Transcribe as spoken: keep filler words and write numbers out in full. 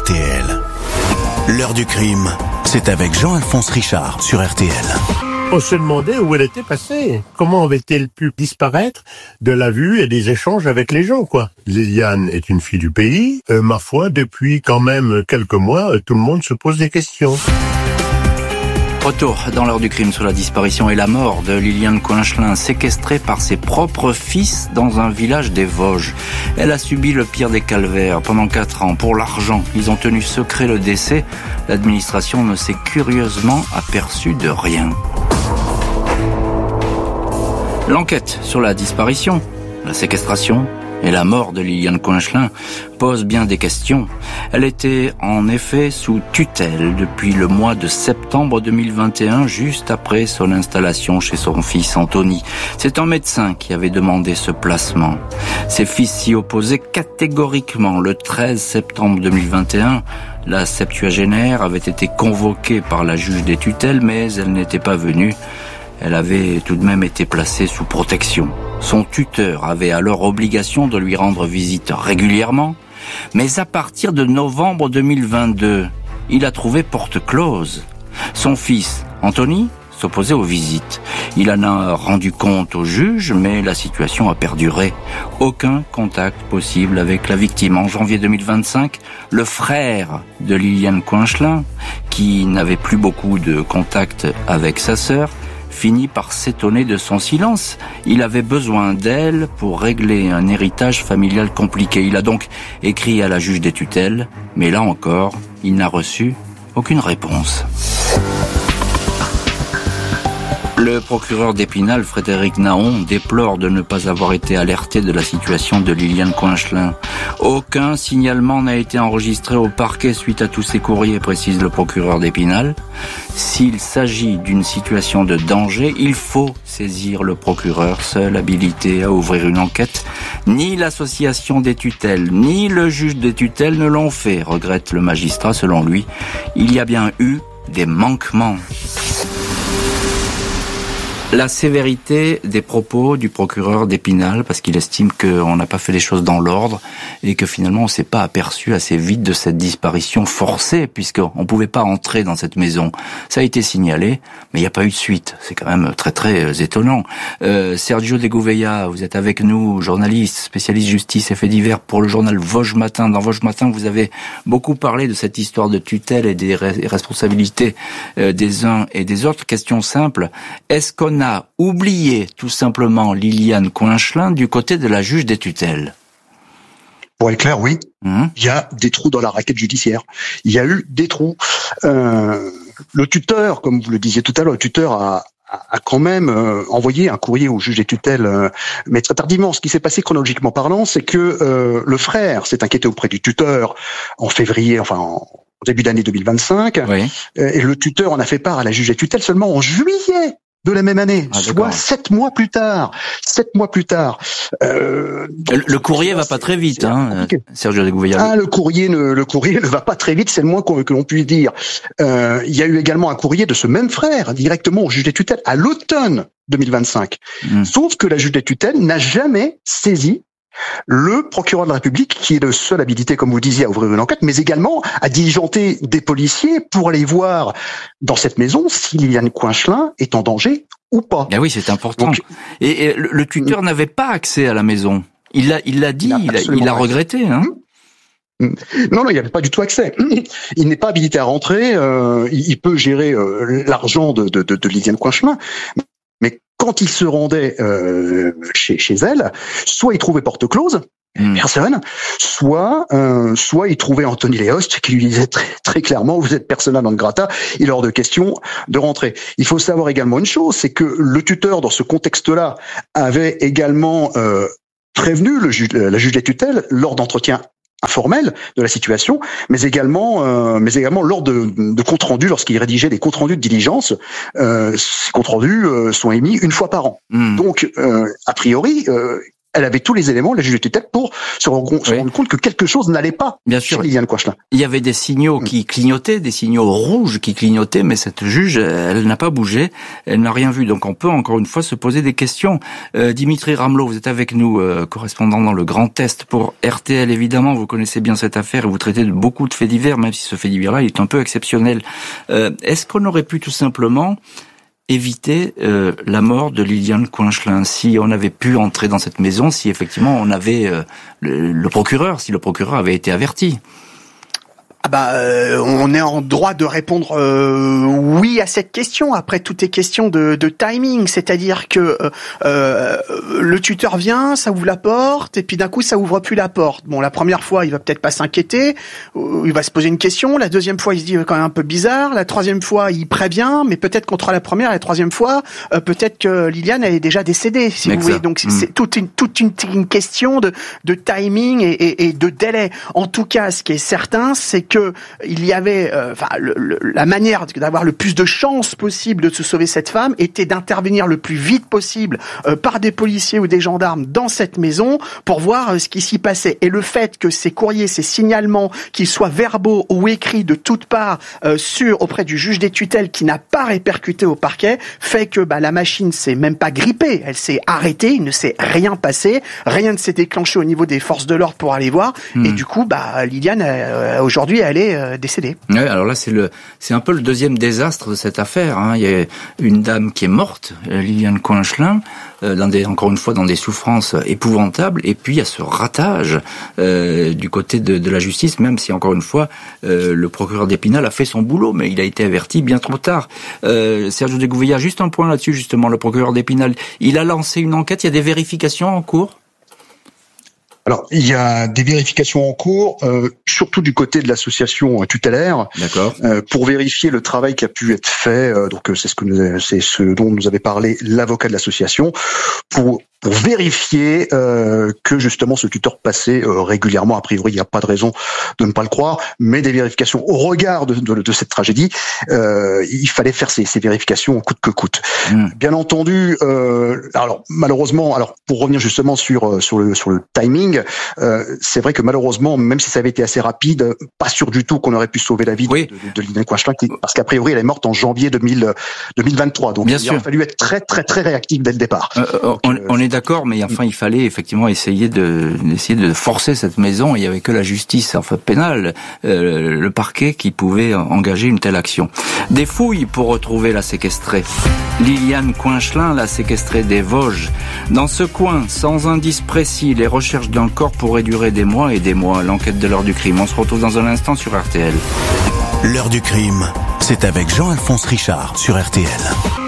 R T L. L'heure du crime, c'est avec Jean-Alphonse Richard sur R T L. On se demandait où elle était passée. Comment avait-elle pu disparaître de la vue et des échanges avec les gens, quoi. Liliane est une fille du pays. Euh, ma foi, depuis quand même quelques mois, tout le monde se pose des questions. Retour dans l'heure du crime sur la disparition et la mort de Liliane Coinchelin, séquestrée par ses propres fils dans un village des Vosges. Elle a subi le pire des calvaires pendant quatre ans. Pour l'argent, ils ont tenu secret le décès. L'administration ne s'est curieusement aperçue de rien. L'enquête sur la disparition, la séquestration et la mort de Liliane Coinchelin pose bien des questions. Elle était en effet sous tutelle depuis le mois de septembre deux mille vingt et un, juste après son installation chez son fils Anthony. C'est un médecin qui avait demandé ce placement. Ses fils s'y opposaient catégoriquement. Le treize septembre deux mille vingt et un, la septuagénaire avait été convoquée par la juge des tutelles, mais elle n'était pas venue. Elle avait tout de même été placée sous protection. Son tuteur avait alors obligation de lui rendre visite régulièrement, mais à partir de novembre deux mille vingt-deux, il a trouvé porte close. Son fils, Anthony, s'opposait aux visites. Il en a rendu compte au juge, mais la situation a perduré. Aucun contact possible avec la victime. En janvier deux mille vingt-cinq, le frère de Liliane Coinchelin, qui n'avait plus beaucoup de contact avec sa sœur, finit par s'étonner de son silence. Il avait besoin d'elle pour régler un héritage familial compliqué. Il a donc écrit à la juge des tutelles, mais là encore, il n'a reçu aucune réponse. Le procureur d'Épinal, Frédéric Naon, déplore de ne pas avoir été alerté de la situation de Liliane Coinchelin. Aucun signalement n'a été enregistré au parquet suite à tous ces courriers, précise le procureur d'Épinal. S'il s'agit d'une situation de danger, il faut saisir le procureur, seul habilité à ouvrir une enquête. Ni l'association des tutelles, ni le juge des tutelles ne l'ont fait, regrette le magistrat. Selon lui, il y a bien eu des manquements. La sévérité des propos du procureur d'Épinal, parce qu'il estime qu'on n'a pas fait les choses dans l'ordre et que finalement on s'est pas aperçu assez vite de cette disparition forcée, puisqu'on ne pouvait pas entrer dans cette maison. Ça a été signalé, mais il n'y a pas eu de suite. C'est quand même très très étonnant. Euh, Sergio de Gouveia, vous êtes avec nous, journaliste, spécialiste justice et faits divers pour le journal Vosges Matin. Dans Vosges Matin, vous avez beaucoup parlé de cette histoire de tutelle et des responsabilités des uns et des autres. Question simple, est-ce qu'on a a oublié tout simplement Liliane Coinchelin du côté de la juge des tutelles? Pour être clair, oui. Mmh. Il y a des trous dans la raquette judiciaire. Il y a eu des trous. Euh, le tuteur, comme vous le disiez tout à l'heure, le tuteur a, a quand même euh, envoyé un courrier au juge des tutelles, euh, mais très tardivement. Ce qui s'est passé chronologiquement parlant, c'est que euh, le frère s'est inquiété auprès du tuteur en février, enfin en début d'année deux mille vingt-cinq, oui. euh, et le tuteur en a fait part à la juge des tutelles seulement en juillet de la même année, ah, soit sept mois plus tard. Sept mois plus tard. Euh, le, le courrier va pas très vite, hein, Sergio de Gouveia. Ah, le courrier ne, le courrier ne va pas très vite, c'est le moins qu'on, que l'on puisse dire. Euh, il y a eu également un courrier de ce même frère directement au juge des tutelles à l'automne deux mille vingt-cinq. Mmh. Sauf que la juge des tutelles n'a jamais saisi le procureur de la République, qui est le seul habilité, comme vous disiez, à ouvrir une enquête, mais également à diligenter des policiers pour aller voir dans cette maison si Liliane Coinchelin est en danger ou pas. Ah oui, c'est important. Donc, et, et le, le tuteur mmh. n'avait pas accès à la maison. Il l'a, il l'a dit, il a, il a regretté, hein. Mmh. Non, non, il n'y avait pas du tout accès. Il n'est pas habilité à rentrer. Euh, il peut gérer euh, l'argent de, de, de, de Liliane Coinchelin. Mais quand il se rendait euh, chez, chez elle, soit il trouvait porte close, mmh. personne, soit euh, soit il trouvait Anthony Léost qui lui disait très, très clairement, vous êtes persona non grata, il est hors de question de rentrer. Il faut savoir également une chose, c'est que le tuteur, dans ce contexte-là, avait également euh, prévenu le juge, la juge des tutelles lors d'entretiens informel de la situation, mais également, euh, mais également lors de, de comptes rendus, lorsqu'il rédigeait des comptes rendus de diligence, euh, ces comptes rendus euh, sont émis une fois par an. Mmh. Donc, euh, a priori, euh, elle avait tous les éléments, la juge de tutelle, pour se rendre, oui. se rendre compte que quelque chose n'allait pas Bien sûr. chez Liliane Coichelin. Il y avait des signaux qui clignotaient, des signaux rouges qui clignotaient, mais cette juge, elle n'a pas bougé, elle n'a rien vu. Donc on peut encore une fois se poser des questions. Euh, Dimitri Ramelot, vous êtes avec nous, euh, correspondant dans le Grand Est pour R T L. Évidemment, vous connaissez bien cette affaire et vous traitez de beaucoup de faits divers, même si ce fait divers-là, il est un peu exceptionnel. Euh, est-ce qu'on aurait pu tout simplement éviter euh, la mort de Liliane Coichelin, si on avait pu entrer dans cette maison, si effectivement on avait euh, le, le procureur, si le procureur avait été averti? Ah bah, euh, on est en droit de répondre euh, oui à cette question. Après, tout est question de, de timing, c'est-à-dire que euh, le tuteur vient, ça ouvre la porte, et puis d'un coup, ça ouvre plus la porte. Bon, la première fois, il va peut-être pas s'inquiéter, il va se poser une question. La deuxième fois, il se dit quand même un peu bizarre. La troisième fois, il prévient, mais peut-être contre la première et la troisième fois, euh, peut-être que Liliane elle est déjà décédée, si vous voulez. Donc, mmh. c'est toute une toute une, une question de, de timing et, et, et de délai. En tout cas, ce qui est certain, c'est que que il y avait, euh, enfin, le, le, la manière d'avoir le plus de chances possible de se sauver cette femme était d'intervenir le plus vite possible euh, par des policiers ou des gendarmes dans cette maison pour voir euh, ce qui s'y passait. Et le fait que ces courriers, ces signalements, qu'ils soient verbaux ou écrits de toutes parts euh, sur auprès du juge des tutelles qui n'a pas répercuté au parquet, fait que bah, la machine s'est même pas grippée, elle s'est arrêtée, il ne s'est rien passé, rien ne s'est déclenché au niveau des forces de l'ordre pour aller voir. Mmh. Et du coup, bah Liliane euh, aujourd'hui elle est euh, décédée. Ouais, alors là c'est le, c'est un peu le deuxième désastre de cette affaire. Hein. Il y a une dame qui est morte, Liliane Coichelin, euh, dans des, encore une fois dans des souffrances épouvantables, et puis il y a ce ratage euh, du côté de, de la justice, même si encore une fois euh, le procureur d'Épinal a fait son boulot, mais il a été averti bien trop tard. Euh, Serge de Gouveia, juste un point là-dessus justement, le procureur d'Épinal, il a lancé une enquête, il y a des vérifications en cours? Alors, il y a des vérifications en cours, euh, surtout du côté de l'association tutélaire, D'accord. Euh, pour vérifier le travail qui a pu être fait. Euh, donc, c'est ce que nous, c'est ce dont nous avait parlé l'avocat de l'association, pour pour vérifier euh, que justement ce tuteur passait euh, régulièrement. A priori, il n'y a pas de raison de ne pas le croire, mais des vérifications au regard de, de, de cette tragédie, euh, il fallait faire ces, ces vérifications coûte que coûte. Mmh. Bien entendu, euh, alors malheureusement, alors pour revenir justement sur sur le sur le timing, euh, c'est vrai que malheureusement, même si ça avait été assez rapide, pas sûr du tout qu'on aurait pu sauver la vie oui. de, de, de Liliane Coichelin, parce qu'a priori elle est morte en janvier deux mille vingt-trois. Donc Bien il sûr. a fallu être très très très réactif dès le départ. Euh, Donc, on, euh, on est d'accord, mais enfin il fallait effectivement essayer de d'essayer de forcer cette maison. Il y avait que la justice, enfin pénale, euh, le parquet qui pouvait engager une telle action. Des fouilles pour retrouver la séquestrée. Liliane Coichelin, la séquestrée des Vosges. Dans ce coin, sans indice précis, les recherches d'un corps pourraient durer des mois et des mois. L'enquête de l'heure du crime. On se retrouve dans un instant sur R T L. L'heure du crime, c'est avec Jean-Alphonse Richard sur R T L.